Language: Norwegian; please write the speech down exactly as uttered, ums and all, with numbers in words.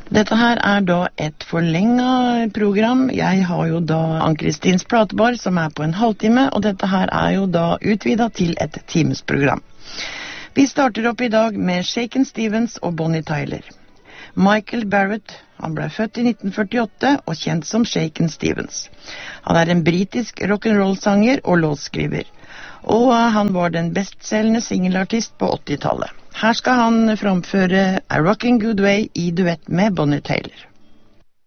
Dette her er da et forlenget program. Jeg har jo da Ann-Kristins platebar som er på en halvtime, og dette her er jo da utvidet til et timesprogram. Vi starter opp i dag med Shakin' Stevens og Bonnie Tyler. Michael Barrett, han ble født i nitten førtiåtte og kjent som Shakin' Stevens. Han er en britisk rock'n'roll-sanger og låtskriver, og han var den bestselgende singelartist på åttitallet. Her skal han framføre A Rockin' Good Way i duett med Bonnie Tyler.